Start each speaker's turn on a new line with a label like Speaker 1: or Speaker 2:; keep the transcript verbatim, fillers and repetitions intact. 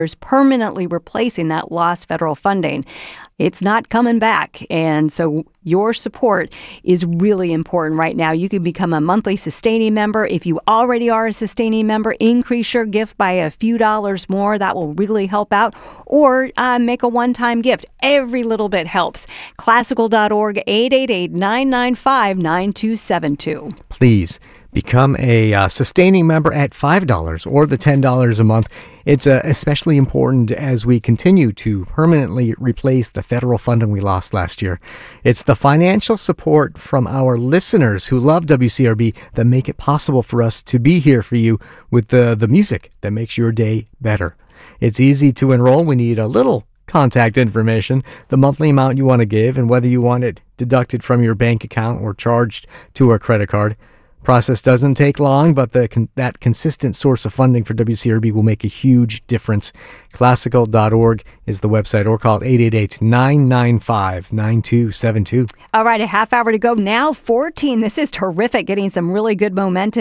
Speaker 1: permanently replacing that lost federal funding. It's not coming back. And so your support is really important right now. You can become a monthly sustaining member. If you already are a sustaining member, increase your gift by a few dollars more. That will really help out. Or uh, make a one-time gift. Every little bit helps. Classical dot org, eight eight eight, nine nine five, nine two seven two.
Speaker 2: Please become a uh, sustaining member at five dollars or the ten dollars a month. It's uh, especially important as we continue to permanently replace the federal funding we lost last year. It's the financial support from our listeners who love W C R B that make it possible for us to be here for you with the, the music that makes your day better. It's easy to enroll. We need a little contact information, the monthly amount you want to give, and whether you want it deducted from your bank account or charged to a credit card. Process doesn't take long, but the con- that consistent source of funding for W C R B will make a huge difference. Classical dot org is the website, or call eight eight eight, nine nine five, nine two seven two.
Speaker 1: All right, a half hour to go now, fourteen. This is terrific, getting some really good momentum.